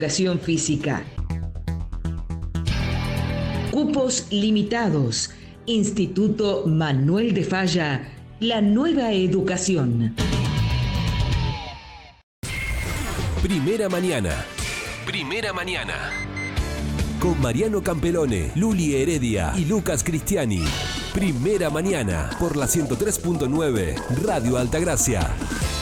Educación física. Cupos limitados. Instituto Manuel de Falla. La nueva educación. Primera Mañana. Primera Mañana. Con Mariano Campelone, Luli Heredia y Lucas Cristiani. Primera Mañana por la 103.9 Radio Altagracia.